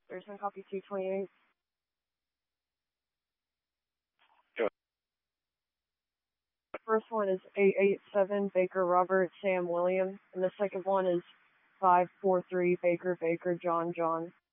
Thurston, copy 228. First one is 887 Baker Robert Sam William, and the second one is 543 Baker Baker John John.